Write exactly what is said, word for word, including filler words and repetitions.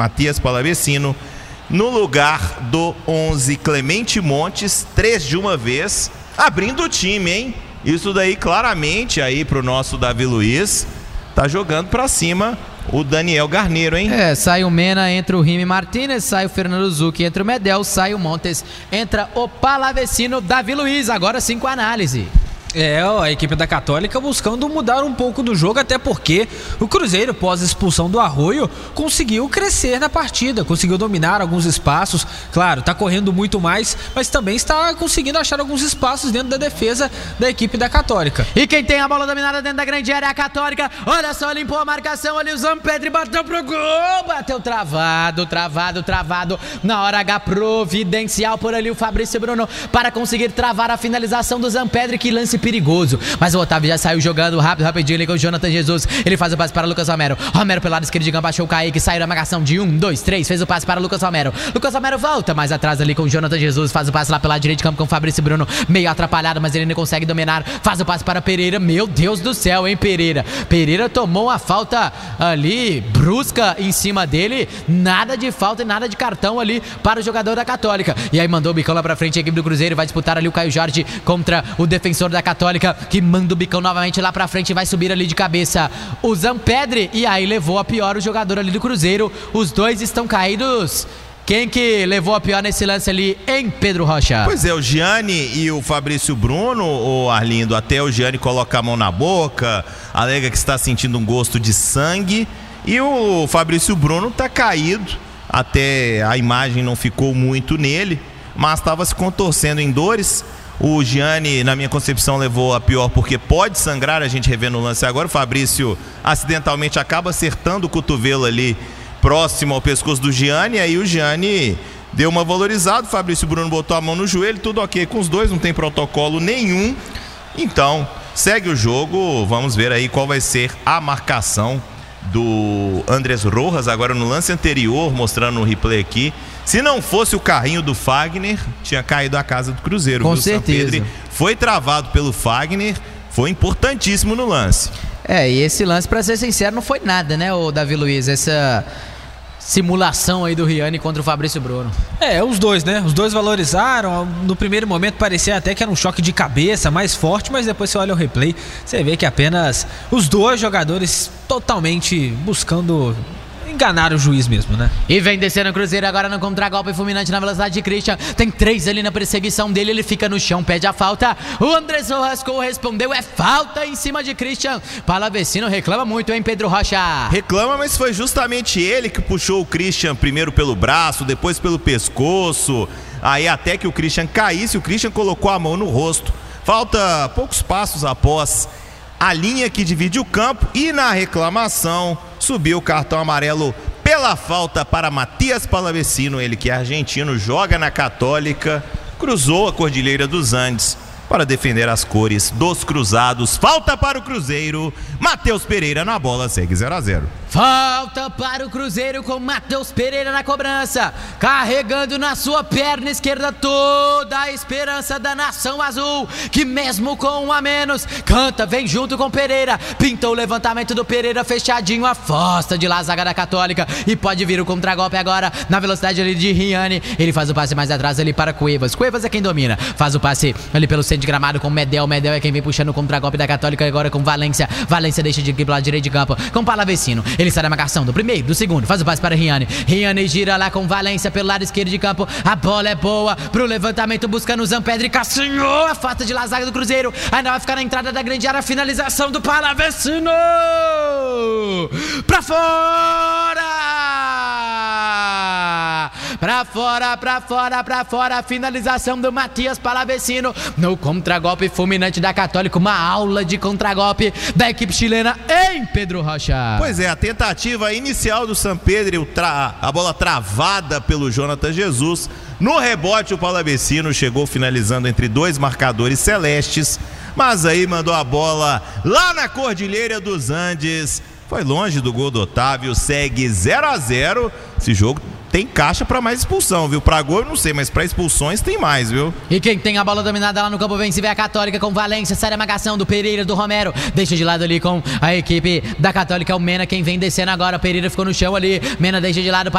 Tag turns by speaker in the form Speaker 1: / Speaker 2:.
Speaker 1: Matias Palavecino, no lugar do onze, Clemente Montes, três de uma vez, abrindo o time, hein? Isso daí claramente aí pro nosso Davi Luiz, tá jogando pra cima o Daniel Garneiro, hein?
Speaker 2: É, sai o Mena, entra o Remy Martinez, sai o Fernando Zucchi, entra o Medel, sai o Montes, entra o Palavecino, Davi Luiz, agora sim com a análise.
Speaker 3: É, a equipe da Católica buscando mudar um pouco do jogo, até porque o Cruzeiro, pós a expulsão do Arroio, conseguiu crescer na partida, conseguiu dominar alguns espaços. Claro, tá correndo muito mais, mas também está conseguindo achar alguns espaços dentro da defesa da equipe da Católica.
Speaker 2: E quem tem a bola dominada dentro da grande área é a Católica. Olha só, limpou a marcação ali, o Zampedri bateu pro gol, bateu travado, travado, travado. Na hora H, providencial por ali o Fabrício Bruno para conseguir travar a finalização do Zampedri, que lance perigoso, mas o Otávio já saiu jogando rápido, rapidinho ali com o Jonathan Jesus. Ele faz o passe para Lucas Romero. Romero pelo lado esquerdo de campo, achou o Kaique, saiu da marcação de um, dois, três, fez o passe para o Lucas Romero. Lucas Romero volta mais atrás ali com o Jonathan Jesus, faz o passe lá pelo lado direito de campo com o Fabrício Bruno, meio atrapalhado, mas ele não consegue dominar, faz o passe para Pereira. Meu Deus do céu, hein, Pereira? Pereira tomou uma falta ali brusca em cima dele, nada de falta e nada de cartão ali para o jogador da Católica. E aí mandou o bicão lá pra frente, a equipe do Cruzeiro vai disputar ali o Caio Jorge contra o defensor da Católica, que manda o bicão novamente lá pra frente e vai subir ali de cabeça o Zampedri, e aí levou a pior o jogador ali do Cruzeiro. Os dois estão caídos. Quem que levou a pior nesse lance ali, em Pedro Rocha?
Speaker 1: Pois é, o Gianni e o Fabrício Bruno, o Arlindo, até o Gianni coloca a mão na boca, alega que está sentindo um gosto de sangue, e o Fabrício Bruno tá caído, até a imagem não ficou muito nele, mas estava se contorcendo em dores. O Gianni, na minha concepção, levou a pior porque pode sangrar, a gente revê no lance agora. O Fabrício acidentalmente acaba acertando o cotovelo ali próximo ao pescoço do Gianni, aí o Gianni deu uma valorizada, o Fabrício Bruno botou a mão no joelho, tudo ok com os dois, não tem protocolo nenhum. Então, segue o jogo, vamos ver aí qual vai ser a marcação do Andrés Rojas, agora no lance anterior, mostrando o replay aqui. Se não fosse o carrinho do Fagner, tinha caído a casa do Cruzeiro.
Speaker 2: Com
Speaker 1: viu?
Speaker 2: certeza.
Speaker 1: Sampedri foi travado pelo Fagner, foi importantíssimo no lance.
Speaker 2: É, e esse lance, pra ser sincero, não foi nada, né, o Davi Luiz? Essa simulação aí do Riani contra o Fabrício Bruno.
Speaker 3: É, os dois, né? Os dois valorizaram. No primeiro momento parecia até que era um choque de cabeça mais forte, mas depois você olha o replay, você vê que apenas os dois jogadores totalmente buscando enganar o juiz mesmo, né?
Speaker 2: E vem descendo o Cruzeiro agora no contragolpe fulminante na velocidade de Christian. Tem três ali na perseguição dele, ele fica no chão, pede a falta. O Andrés Rojas correspondeu, é falta em cima de Christian. Palavecino reclama muito, hein, Pedro Rocha?
Speaker 1: Reclama, mas foi justamente ele que puxou o Christian primeiro pelo braço, depois pelo pescoço. Aí até que o Christian caísse, o Christian colocou a mão no rosto. Falta poucos passos após a linha que divide o campo, e na reclamação subiu o cartão amarelo pela falta para Matias Palavecino, ele que é argentino, joga na Católica, cruzou a Cordilheira dos Andes para defender as cores dos cruzados. Falta para o Cruzeiro, Matheus Pereira na bola, segue zero a zero.
Speaker 2: Falta para o Cruzeiro com Matheus Pereira na cobrança, carregando na sua perna esquerda toda a esperança da nação azul, que mesmo com um a menos, canta, vem junto com Pereira, pintou o levantamento do Pereira fechadinho, afasta de lá a zaga da Católica, e pode vir o contragolpe agora, na velocidade ali de Riani. Ele faz o passe mais atrás ali para Cuevas, Cuevas é quem domina, faz o passe ali pelo centro de gramado com Medel, Medel é quem vem puxando o contragolpe da Católica agora com Valência, Valência deixa de ir pro lado direito de campo com Palavecino. Ele sai da marcação do primeiro, do segundo, faz o passe para Riani. Riani gira lá com Valência pelo lado esquerdo de campo. A bola é boa pro levantamento, buscando o Zampedri. Cassinhou a falta de lá, zaga do Cruzeiro. Ainda vai ficar na entrada da grande área. Finalização do Palavecino. Pra fora! Pra fora, pra fora, pra fora. A finalização do Matias Palavecino no contragolpe fulminante da Católica. Uma aula de contragolpe da equipe chilena em Pedro Rocha.
Speaker 1: Pois é, a tentativa inicial do Sampedri, tra... a bola travada pelo Jonathan Jesus. No rebote, o Palavecino chegou finalizando entre dois marcadores celestes, mas aí mandou a bola lá na Cordilheira dos Andes. Foi longe do gol do Otávio, segue zero a zero. Esse jogo tem caixa pra mais expulsão, viu? Pra gol eu não sei, mas pra expulsões tem mais, viu?
Speaker 2: E quem tem a bola dominada lá no campo vem se vê a Católica com Valência, sai a marcação do Pereira, do Romero, deixa de lado ali com a equipe da Católica, o Mena, quem vem descendo agora, Pereira ficou no chão ali, Mena deixa de lado para